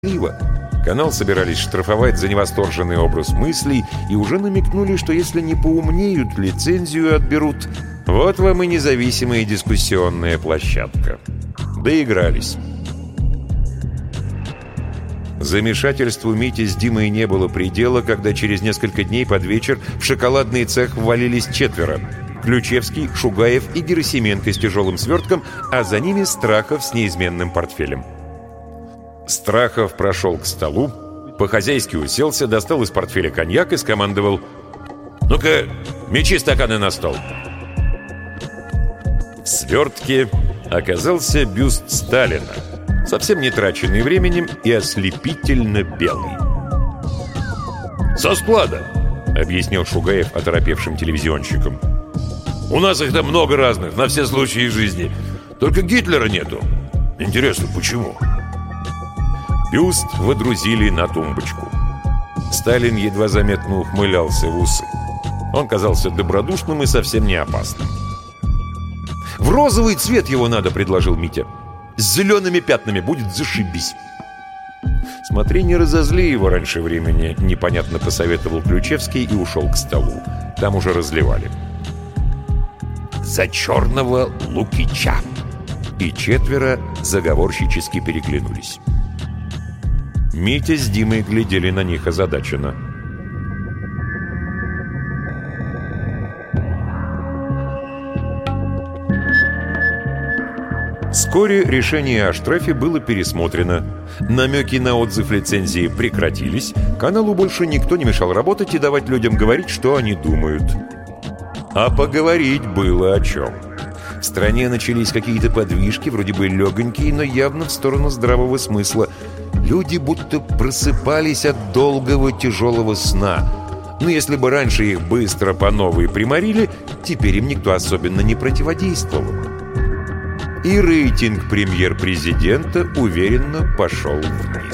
Канал собирались штрафовать за невосторженный образ мыслей и уже намекнули, что если не поумнеют, лицензию отберут. Вот вам и независимая дискуссионная площадка. Доигрались. Замешательству Мити с Димой не было предела, когда через несколько дней под вечер в шоколадный цех ввалились четверо: Ключевский, Шугаев и Герасименко с тяжелым свертком, а за ними Страхов с неизменным портфелем. Страхов прошел к столу, по-хозяйски уселся, достал из портфеля коньяк и скомандовал: «Ну-ка, мечи стаканы на стол». В свертке оказался бюст Сталина, совсем не траченный временем и ослепительно белый. «Со склада», — объяснил Шугаев оторопевшим телевизионщикам. «У нас их там много разных, на все случаи жизни. Только Гитлера нету. Интересно, почему?» Бюст водрузили на тумбочку. Сталин едва заметно ухмылялся в усы. Он казался добродушным и совсем не опасным. «В розовый цвет его надо», — предложил Митя. «С зелеными пятнами будет зашибись». «Смотри, не разозли его раньше времени», — непонятно посоветовал Ключевский и ушел к столу. Там уже разливали. «За черного Лукича!» И четверо заговорщически переглянулись. Митя с Димой глядели на них озадаченно. Вскоре решение о штрафе было пересмотрено. Намеки на отзыв лицензии прекратились. Каналу больше никто не мешал работать и давать людям говорить, что они думают. А поговорить было о чем. В стране начались какие-то подвижки, вроде бы легонькие, но явно в сторону здравого смысла. Люди будто просыпались от долгого тяжелого сна. Но если бы раньше их быстро по новой приморили, теперь им никто особенно не противодействовал. И рейтинг премьер-президента уверенно пошел вниз.